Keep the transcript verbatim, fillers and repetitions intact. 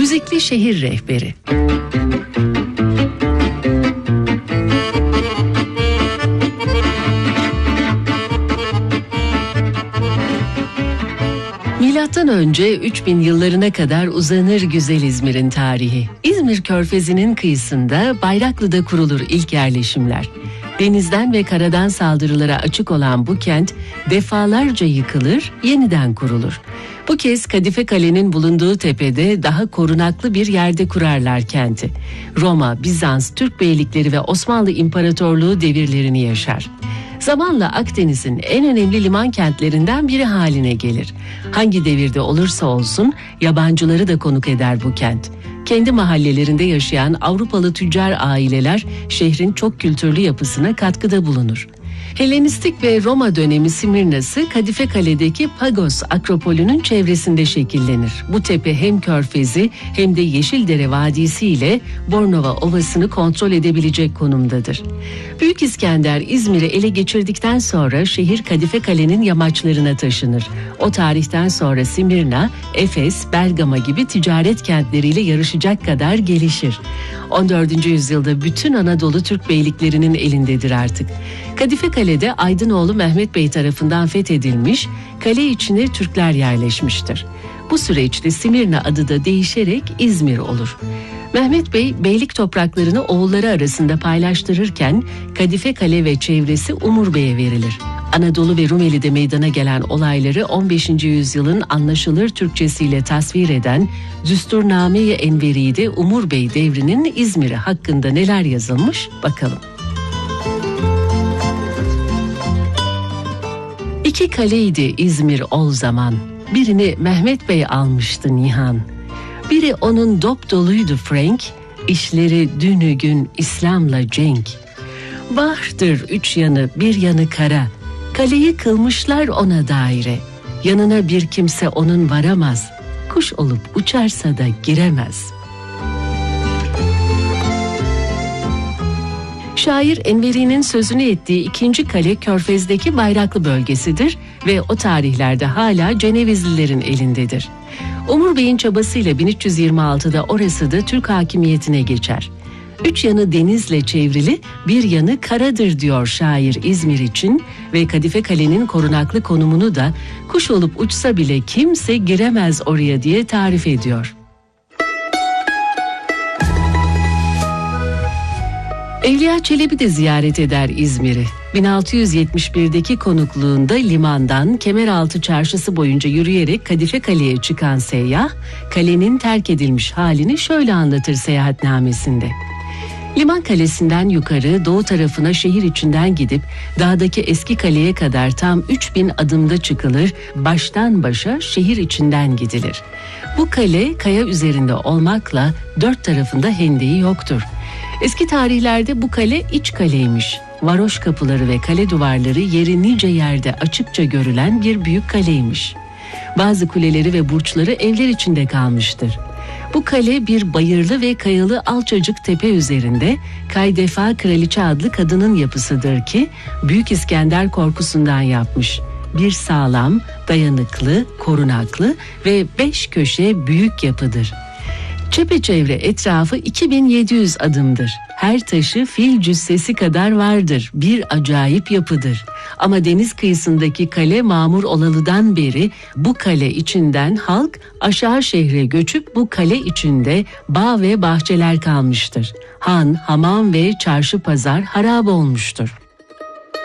Müzikli şehir rehberi. Milattan önce üç bin yıllarına kadar uzanır güzel İzmir'in tarihi. İzmir Körfezi'nin kıyısında Bayraklı'da kurulur ilk yerleşimler. Denizden ve karadan saldırılara açık olan bu kent defalarca yıkılır, yeniden kurulur. Bu kez Kadife Kale'nin bulunduğu tepede daha korunaklı bir yerde kurarlar kenti. Roma, Bizans, Türk beylikleri ve Osmanlı İmparatorluğu devirlerini yaşar. Zamanla Akdeniz'in en önemli liman kentlerinden biri haline gelir. Hangi devirde olursa olsun yabancıları da konuk eder bu kent. Kendi mahallelerinde yaşayan Avrupalı tüccar aileler şehrin çok kültürlü yapısına katkıda bulunur. Helenistik ve Roma dönemi Simirna'sı Kadife Kale'deki Pagos Akropolü'nün çevresinde şekillenir. Bu tepe hem Körfezi hem de Yeşildere Vadisi ile Bornova Ovası'nı kontrol edebilecek konumdadır. Büyük İskender İzmir'i ele geçirdikten sonra şehir Kadife Kale'nin yamaçlarına taşınır. O tarihten sonra Simirna, Efes, Bergama gibi ticaret kentleriyle yarışacak kadar gelişir. on dördüncü yüzyılda bütün Anadolu Türk beyliklerinin elindedir artık. Kadife Kale'de Aydınoğlu Mehmet Bey tarafından fethedilmiş, kale içine Türkler yerleşmiştir. Bu süreçte Simirna adı da değişerek İzmir olur. Mehmet Bey, beylik topraklarını oğulları arasında paylaştırırken Kadife Kale ve çevresi Umur Bey'e verilir. Anadolu ve Rumeli'de meydana gelen olayları on beşinci yüzyılın anlaşılır Türkçesiyle tasvir eden Düsturname-i Enveri'de Umur Bey devrinin İzmir'i hakkında neler yazılmış bakalım. İki kaleydi İzmir ol zaman, birini Mehmet Bey almıştı nihan. Biri onun dop doluydu Frank, işleri dünü gün İslam'la cenk. Bahtır üç yanı bir yanı kara, kaleyi kılmışlar ona daire. Yanına bir kimse onun varamaz, kuş olup uçarsa da giremez. Şair Enveri'nin sözünü ettiği ikinci kale Körfez'deki Bayraklı bölgesidir ve o tarihlerde hala Cenevizlilerin elindedir. Umur Bey'in çabasıyla bin üç yüz yirmi altıda orası da Türk hakimiyetine geçer. Üç yanı denizle çevrili, bir yanı karadır diyor şair İzmir için ve Kadife Kale'nin korunaklı konumunu da kuş olup uçsa bile kimse giremez oraya diye tarif ediyor. Evliya Çelebi de ziyaret eder İzmir'i. bin altı yüz yetmiş birdeki konukluğunda limandan Kemeraltı Çarşısı boyunca yürüyerek Kadife Kale'ye çıkan seyyah, kalenin terk edilmiş halini şöyle anlatır seyahatnamesinde. Liman kalesinden yukarı doğu tarafına şehir içinden gidip dağdaki eski kaleye kadar tam üç bin adımda çıkılır, baştan başa şehir içinden gidilir. Bu kale kaya üzerinde olmakla dört tarafında hendeği yoktur. Eski tarihlerde bu kale iç kaleymiş. Varoş kapıları ve kale duvarları yeri nice yerde açıkça görülen bir büyük kaleymiş. Bazı kuleleri ve burçları evler içinde kalmıştır. Bu kale bir bayırlı ve kayalı alçacık tepe üzerinde Kaydefa Kraliçe adlı kadının yapısıdır ki Büyük İskender korkusundan yapmış. Bir sağlam, dayanıklı, korunaklı ve beş köşe büyük yapıdır. Çepeçevre etrafı iki bin yedi yüz adımdır. Her taşı fil cüssesi kadar vardır. Bir acayip yapıdır. Ama deniz kıyısındaki kale mamur olalıdan beri bu kale içinden halk aşağı şehre göçüp bu kale içinde bağ ve bahçeler kalmıştır. Han, hamam ve çarşı pazar harap olmuştur.